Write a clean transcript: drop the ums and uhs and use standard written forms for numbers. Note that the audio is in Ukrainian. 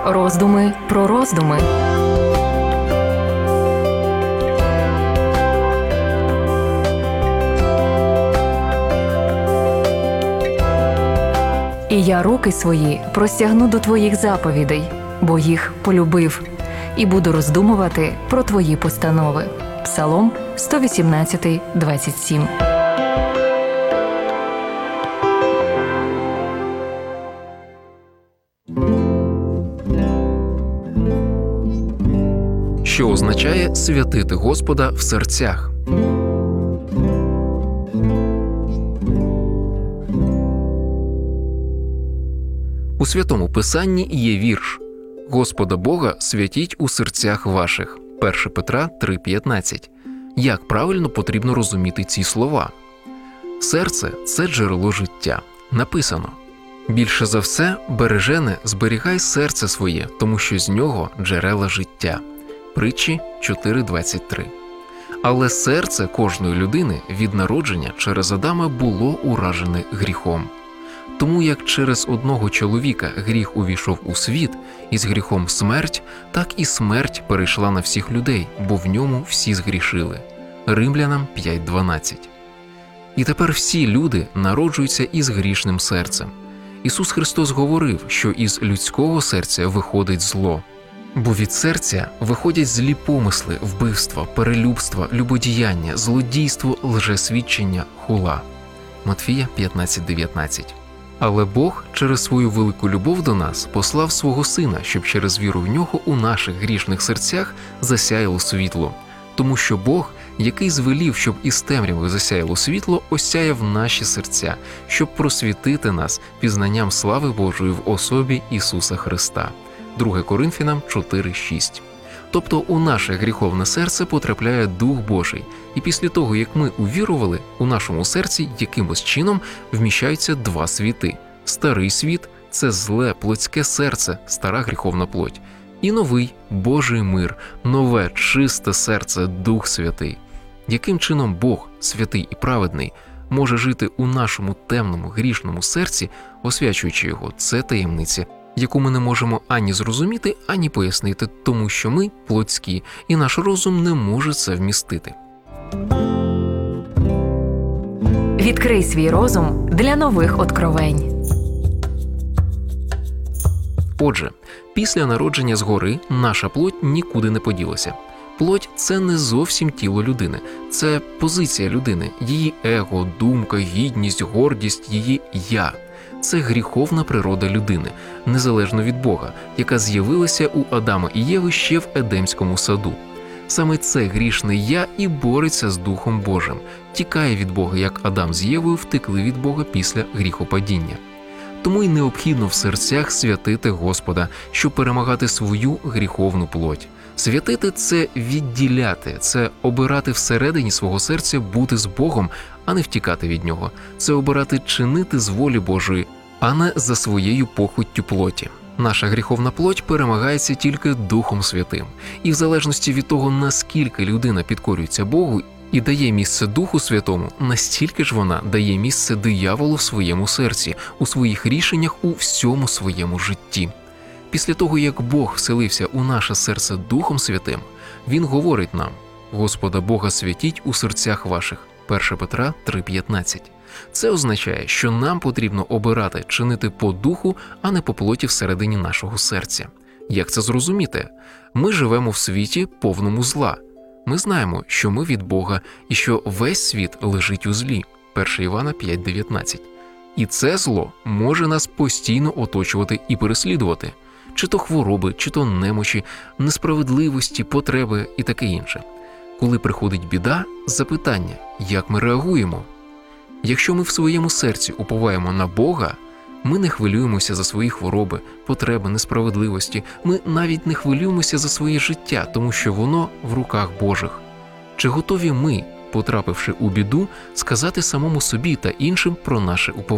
Роздуми про роздуми. І я руки свої простягну до твоїх заповідей, бо їх полюбив, і буду роздумувати про твої постанови. Псалом 118, 27. Що означає святити Господа в серцях? У Святому Писанні є вірш «Господа Бога святіть у серцях ваших» 1 Петра 3,15. Як правильно потрібно розуміти ці слова? Серце – це джерело життя. Написано: «Більше за все, бережене, зберігай серце своє, тому що з нього джерела життя». Притчі 4.23. Але серце кожної людини від народження через Адама було уражене гріхом. Тому як через одного чоловіка гріх увійшов у світ, і з гріхом смерть, так і смерть перейшла на всіх людей, бо в ньому всі згрішили. Римлянам 5.12. І тепер всі люди народжуються із грішним серцем. Ісус Христос говорив, що із людського серця виходить зло. Бо від серця виходять злі помисли, вбивства, перелюбства, любодіяння, злодійство, лжесвідчення, хула. Матфія 15.19. Але Бог через свою велику любов до нас послав свого Сина, щоб через віру в Нього у наших грішних серцях засяяло світло. Тому що Бог, який звелів, щоб із темряви засяяло світло, осяяв наші серця, щоб просвітити нас пізнанням слави Божої в особі Ісуса Христа. 2 Коринфянам 4.6. Тобто у наше гріховне серце потрапляє Дух Божий, і після того, як ми увірували, у нашому серці якимось чином вміщаються два світи. Старий світ – це зле, плотське серце, стара гріховна плоть. І новий – Божий мир, нове, чисте серце, Дух Святий. Яким чином Бог, святий і праведний, може жити у нашому темному, грішному серці, освячуючи його – це таємниця, яку ми не можемо ані зрозуміти, ані пояснити, тому що ми плотські, і наш розум не може це вмістити. Відкрий свій розум для нових откровень. Отже, після народження згори наша плоть нікуди не поділася. Плоть – це не зовсім тіло людини, це позиція людини, її его, думка, гідність, гордість, її «я». Це гріховна природа людини, незалежно від Бога, яка з'явилася у Адама і Єви ще в Едемському саду. Саме це грішне «я» і бореться з Духом Божим, тікає від Бога, як Адам з Євою втекли від Бога після гріхопадіння. Тому й необхідно в серцях святити Господа, щоб перемагати свою гріховну плоть. Святити – це відділяти, це обирати всередині свого серця бути з Богом, а не втікати від Нього. Це обирати чинити з волі Божої, а не за своєю похоттю плоті. Наша гріховна плоть перемагається тільки Духом Святим. І в залежності від того, наскільки людина підкорюється Богу і дає місце Духу Святому, настільки ж вона дає місце дияволу в своєму серці, у своїх рішеннях, у всьому своєму житті. Після того, як Бог вселився у наше серце Духом Святим, Він говорить нам: «Господа Бога святіть у серцях ваших» 1 Петра 3.15. Це означає, що нам потрібно обирати чинити по духу, а не по плоті всередині нашого серця. Як це зрозуміти? Ми живемо в світі повному зла. Ми знаємо, що ми від Бога і що весь світ лежить у злі. 1 Івана 5.19. І це зло може нас постійно оточувати і переслідувати. Чи то хвороби, чи то немочі, несправедливості, потреби і таке інше. Коли приходить біда, запитання, як ми реагуємо? Якщо ми в своєму серці уповаємо на Бога, ми не хвилюємося за свої хвороби, потреби, несправедливості, ми навіть не хвилюємося за своє життя, тому що воно в руках Божих. Чи готові ми, потрапивши у біду, сказати самому собі та іншим про наше уповання?